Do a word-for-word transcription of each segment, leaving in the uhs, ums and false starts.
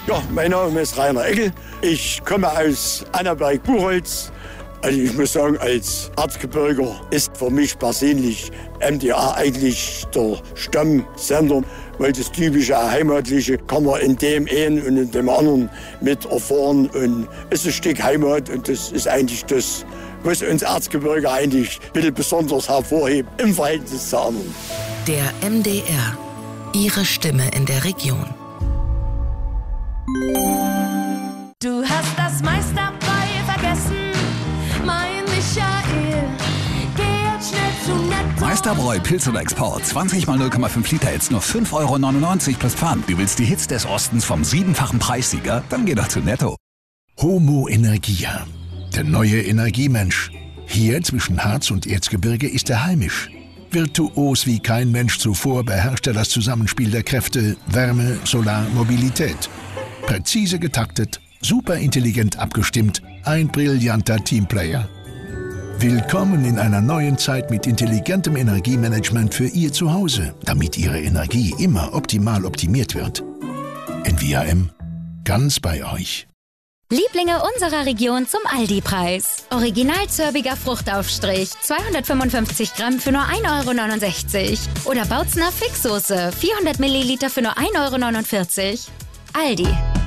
Ja, mein Name ist Rainer Eckel. Ich komme aus Annaberg-Buchholz. Also ich muss sagen, als Erzgebirger ist für mich persönlich M D R eigentlich der Stammsender, weil das typische Heimatliche kann man in dem einen und in dem anderen mit erfahren und ist ein Stück Heimat und das ist eigentlich das, was uns Erzgebirge eigentlich ein bisschen besonders hervorhebt im Verhältnis zu anderen. Der M D R, Ihre Stimme in der Region. Du hast das meiste dabei vergessen, mein Michael. Geh jetzt schnell zu Netto. Meisterbräu Pilz oder Export. zwanzig mal null Komma fünf Liter jetzt nur fünf Euro neunundneunzig plus Pfand. Du willst die Hits des Ostens vom siebenfachen Preissieger? Dann geh doch zu Netto. Homo Energia, der neue Energiemensch. Hier zwischen Harz und Erzgebirge ist er heimisch. Virtuos wie kein Mensch zuvor beherrscht er das Zusammenspiel der Kräfte Wärme, Solar, Mobilität. Präzise getaktet, super intelligent abgestimmt, ein brillanter Teamplayer. Willkommen in einer neuen Zeit mit intelligentem Energiemanagement für Ihr Zuhause, damit Ihre Energie immer optimal optimiert wird. N V A M, ganz bei euch. Lieblinge unserer Region zum Aldi-Preis. Original zörbiger Fruchtaufstrich, zweihundertfünfundfünfzig Gramm für nur ein Euro neunundsechzig. Oder Bautzner Fixsoße, vierhundert Milliliter für nur ein Euro neunundvierzig. Aldi.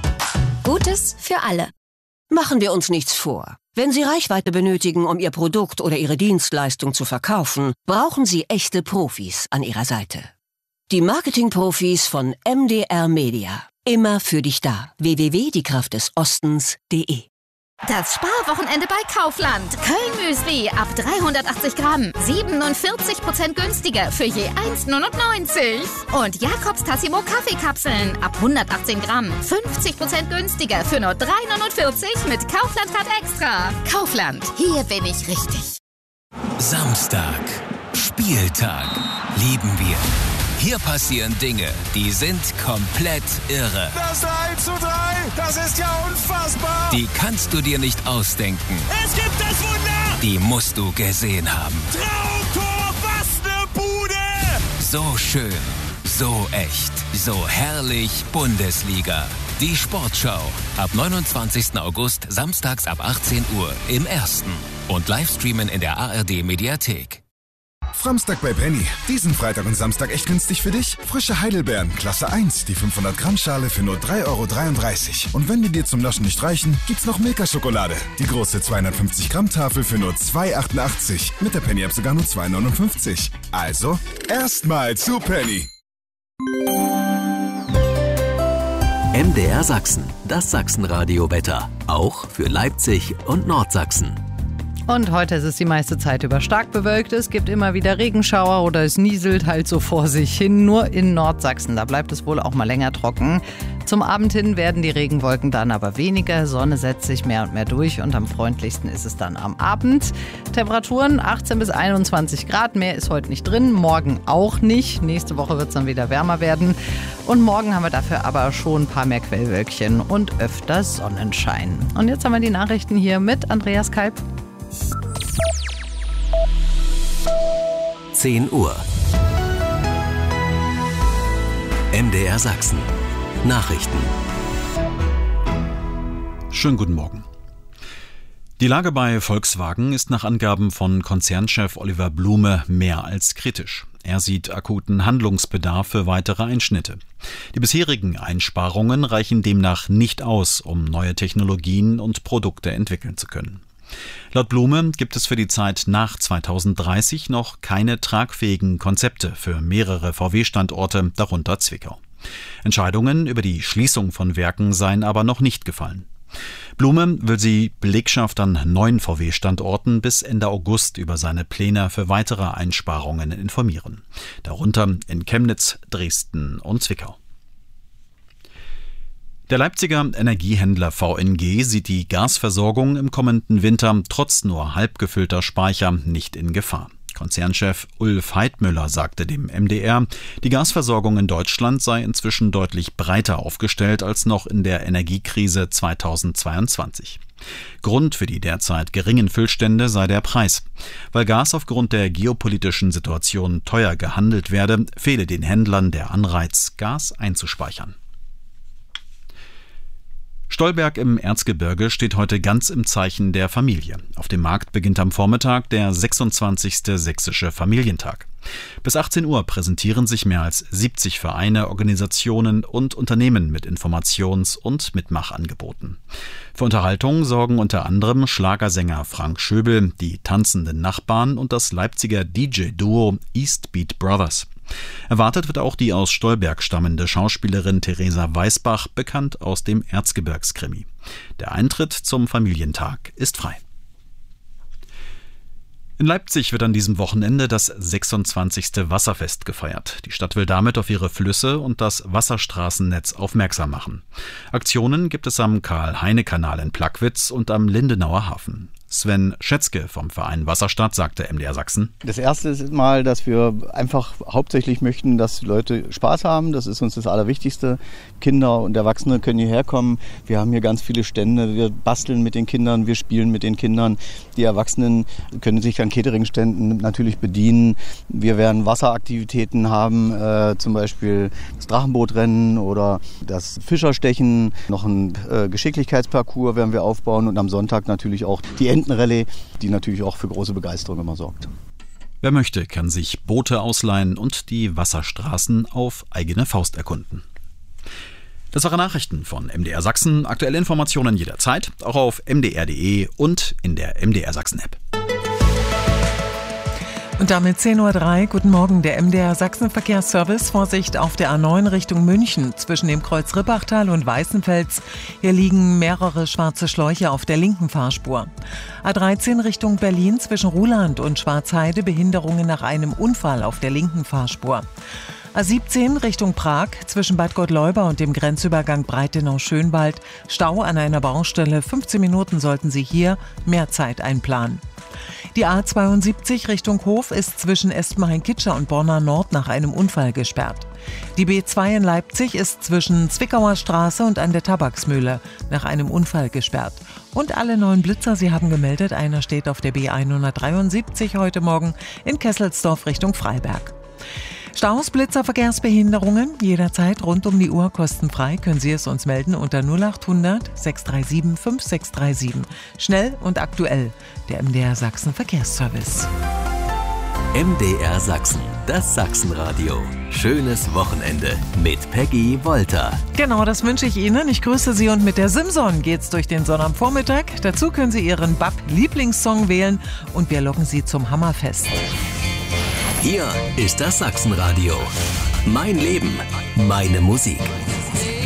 Gutes für alle. Machen wir uns nichts vor. Wenn Sie Reichweite benötigen, um Ihr Produkt oder Ihre Dienstleistung zu verkaufen, brauchen Sie echte Profis an Ihrer Seite. Die Marketing-Profis von M D R Media. Immer für dich da. w w w punkt die kraft des ostens punkt de. Das Sparwochenende bei Kaufland. Köln-Müsli ab dreihundertachtzig Gramm. siebenundvierzig Prozent günstiger für je eins neunundneunzig. Und Jakobs Tassimo Kaffeekapseln ab hundertachtzehn Gramm. fünfzig Prozent günstiger für nur drei neunundvierzig mit Kaufland-Card Extra. Kaufland, hier bin ich richtig. Samstag. Spieltag. Lieben wir. Hier passieren Dinge, die sind komplett irre. Das drei zu drei, das ist ja unfassbar. Die kannst du dir nicht ausdenken. Es gibt das Wunder. Die musst du gesehen haben. Traumtor, was ne Bude. So schön, so echt, so herrlich Bundesliga. Die Sportschau. Ab neunundzwanzigsten August, samstags ab achtzehn Uhr im Ersten. Und Livestreamen in der A R D Mediathek. Framstag bei Penny. Diesen Freitag und Samstag echt günstig für dich. Frische Heidelbeeren, Klasse eins, die fünfhundert Gramm Schale für nur drei Euro dreiunddreißig. Und wenn die dir zum Naschen nicht reichen, gibt's noch Milka-Schokolade. Die große zweihundertfünfzig Gramm Tafel für nur zwei Euro achtundachtzig. Mit der Penny-App sogar nur zwei Euro neunundfünfzig. Also, erstmal zu Penny. M D R Sachsen, das Sachsenradio-Wetter. Auch für Leipzig und Nordsachsen. Und heute ist es die meiste Zeit über stark bewölkt. Es gibt immer wieder Regenschauer oder es nieselt halt so vor sich hin. Nur in Nordsachsen, da bleibt es wohl auch mal länger trocken. Zum Abend hin werden die Regenwolken dann aber weniger. Sonne setzt sich mehr und mehr durch und am freundlichsten ist es dann am Abend. Temperaturen achtzehn bis einundzwanzig Grad. Mehr ist heute nicht drin, morgen auch nicht. Nächste Woche wird es dann wieder wärmer werden. Und morgen haben wir dafür aber schon ein paar mehr Quellwölkchen und öfter Sonnenschein. Und jetzt haben wir die Nachrichten hier mit Andreas Kalb. zehn Uhr. M D R Sachsen. Nachrichten. Schönen guten Morgen. Die Lage bei Volkswagen ist nach Angaben von Konzernchef Oliver Blume mehr als kritisch. Er sieht akuten Handlungsbedarf für weitere Einschnitte. Die bisherigen Einsparungen reichen demnach nicht aus, um neue Technologien und Produkte entwickeln zu können. Laut Blume gibt es für die Zeit nach zweitausenddreißig noch keine tragfähigen Konzepte für mehrere V W-Standorte, darunter Zwickau. Entscheidungen über die Schließung von Werken seien aber noch nicht gefallen. Blume will die Belegschaft an neun V W-Standorten bis Ende August über seine Pläne für weitere Einsparungen informieren. Darunter in Chemnitz, Dresden und Zwickau. Der Leipziger Energiehändler V N G sieht die Gasversorgung im kommenden Winter trotz nur halb gefüllter Speicher nicht in Gefahr. Konzernchef Ulf Heidmüller sagte dem M D R, die Gasversorgung in Deutschland sei inzwischen deutlich breiter aufgestellt als noch in der Energiekrise zweitausendzweiundzwanzig. Grund für die derzeit geringen Füllstände sei der Preis. Weil Gas aufgrund der geopolitischen Situation teuer gehandelt werde, fehle den Händlern der Anreiz, Gas einzuspeichern. Stolberg im Erzgebirge steht heute ganz im Zeichen der Familie. Auf dem Markt beginnt am Vormittag der sechsundzwanzigste Sächsische Familientag. Bis achtzehn Uhr präsentieren sich mehr als siebzig Vereine, Organisationen und Unternehmen mit Informations- und Mitmachangeboten. Für Unterhaltung sorgen unter anderem Schlagersänger Frank Schöbel, die tanzenden Nachbarn und das Leipziger D J-Duo East Beat Brothers. Erwartet wird auch die aus Stolberg stammende Schauspielerin Theresa Weißbach, bekannt aus dem Erzgebirgskrimi. Der Eintritt zum Familientag ist frei. In Leipzig wird an diesem Wochenende das sechsundzwanzigste Wasserfest gefeiert. Die Stadt will damit auf ihre Flüsse und das Wasserstraßennetz aufmerksam machen. Aktionen gibt es am Karl-Heine-Kanal in Plagwitz und am Lindenauer Hafen. Sven Schätzke vom Verein Wasserstadt sagte M D R Sachsen. Das erste ist mal, dass wir einfach hauptsächlich möchten, dass die Leute Spaß haben. Das ist uns das Allerwichtigste. Kinder und Erwachsene können hierher kommen. Wir haben hier ganz viele Stände. Wir basteln mit den Kindern, wir spielen mit den Kindern. Die Erwachsenen können sich an Cateringständen natürlich bedienen. Wir werden Wasseraktivitäten haben, äh, zum Beispiel das Drachenbootrennen oder das Fischerstechen. Noch ein äh, Geschicklichkeitsparcours werden wir aufbauen und am Sonntag natürlich auch die Entenrallye, die natürlich auch für große Begeisterung immer sorgt. Wer möchte, kann sich Boote ausleihen und die Wasserstraßen auf eigene Faust erkunden. Das waren Nachrichten von M D R Sachsen. Aktuelle Informationen jederzeit, auch auf m d r punkt d e und in der M D R Sachsen App. Und damit zehn Uhr drei, guten Morgen, der M D R Sachsen Verkehrsservice. Vorsicht auf der A neun Richtung München zwischen dem Kreuz Rippachtal und Weißenfels. Hier liegen mehrere schwarze Schläuche auf der linken Fahrspur. A dreizehn Richtung Berlin zwischen Ruhland und Schwarzheide, Behinderungen nach einem Unfall auf der linken Fahrspur. A siebzehn Richtung Prag zwischen Bad Gottleuba und dem Grenzübergang Breitenau-Schönwald. Stau an einer Baustelle. fünfzehn Minuten sollten Sie hier mehr Zeit einplanen. Die A zweiundsiebzig Richtung Hof ist zwischen Espenhain-Kitscher und Borna Nord nach einem Unfall gesperrt. Die B zwei in Leipzig ist zwischen Zwickauer Straße und an der Tabaksmühle nach einem Unfall gesperrt. Und alle neuen Blitzer, Sie haben gemeldet, einer steht auf der B hundertdreiundsiebzig heute Morgen in Kesselsdorf Richtung Freiberg. Staus, Blitzer, Verkehrsbehinderungen, jederzeit rund um die Uhr kostenfrei, können Sie es uns melden unter null acht hundert sechs drei sieben fünf sechs drei sieben. Schnell und aktuell, der M D R Sachsen Verkehrsservice. M D R Sachsen, das Sachsenradio. Schönes Wochenende mit Peggy Wolter. Genau, das wünsche ich Ihnen. Ich grüße Sie und mit der Simson geht's durch den Sonnabendvormittag. Dazu können Sie Ihren B A P-Lieblingssong wählen und wir locken Sie zum Hammerfest. Hier ist das Sachsenradio. Mein Leben, meine Musik.